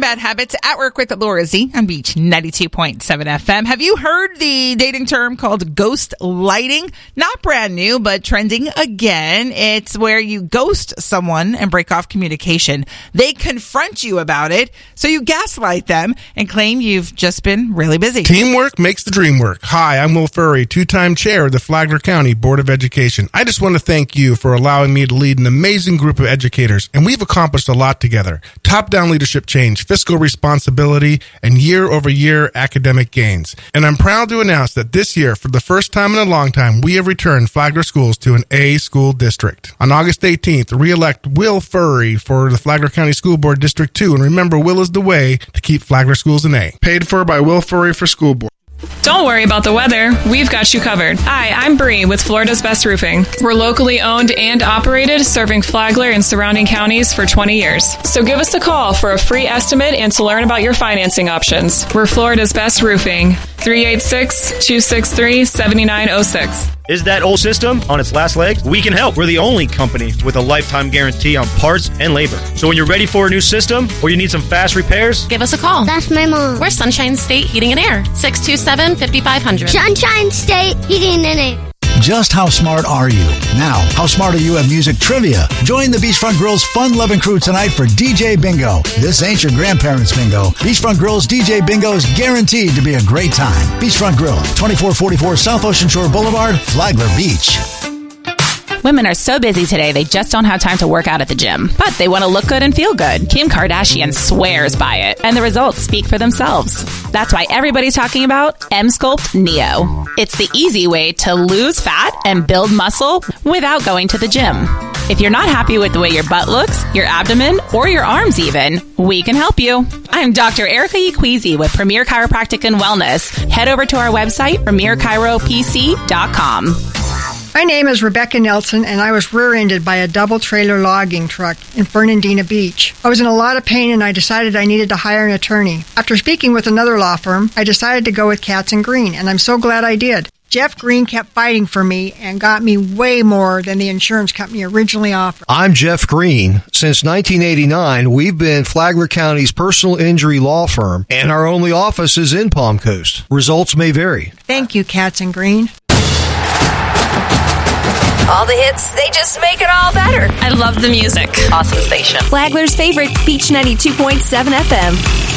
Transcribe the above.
Bad Habits at Work with Laura Z on Beach 92.7 FM. Have you heard the dating term called ghost lighting? Not brand new, but trending again. It's where you ghost someone and break off communication. They confront you about it, so you gaslight them and claim you've just been really busy. Teamwork makes the dream work. Hi, I'm Will Furry, two-time chair of the Flagler County Board of Education. I just want to thank you for allowing me to lead an amazing group of educators, and we've accomplished a lot together. Top-down leadership change, fiscal responsibility, and year-over-year academic gains. And I'm proud to announce that this year, for the first time in a long time, we have returned Flagler Schools to an A school district. On August 18th, re-elect Will Furry for the Flagler County School Board District 2, and remember, Will is the way to keep Flagler Schools an A. Paid for by Will Furry for School Board. Don't worry about the weather. We've got you covered. Hi, I'm Bree with Florida's Best Roofing. We're locally owned and operated, serving Flagler and surrounding counties for 20 years. So give us a call for a free estimate and to learn about your financing options. We're Florida's Best Roofing. 386-263-7906. Is that old system on its last legs? We can help. We're the only company with a lifetime guarantee on parts and labor. So when you're ready for a new system or you need some fast repairs, give us a call. That's my mom. We're Sunshine State Heating and Air. 627-5500. Sunshine State Heating and Air. Just how smart are you? Now, how smart are you at music trivia? Join the Beachfront Grill's fun-loving crew tonight for DJ Bingo. This ain't your grandparents' bingo. Beachfront Grill's DJ Bingo is guaranteed to be a great time. Beachfront Grill, 2444 South Ocean Shore Boulevard, Flagler Beach. Women are so busy today, they just don't have time to work out at the gym. But they want to look good and feel good. Kim Kardashian swears by it, and the results speak for themselves. That's why everybody's talking about Emsculpt Neo. It's the easy way to lose fat and build muscle without going to the gym. If you're not happy with the way your butt looks, your abdomen, or your arms even, we can help you. I'm Dr. Erica Equeezy with Premier Chiropractic and Wellness. Head over to our website, premierchiropc.com. My name is Rebecca Nelson, and I was rear-ended by a double-trailer logging truck in Fernandina Beach. I was in a lot of pain, and I decided I needed to hire an attorney. After speaking with another law firm, I decided to go with Katz & Green, and I'm so glad I did. Jeff Green kept fighting for me and got me way more than the insurance company originally offered. I'm Jeff Green. Since 1989, we've been Flagler County's personal injury law firm, and our only office is in Palm Coast. Results may vary. Thank you, Katz & Green. All the hits, they just make it all better. I love the music. Awesome station. Flagler's favorite, Beach 92.7 FM.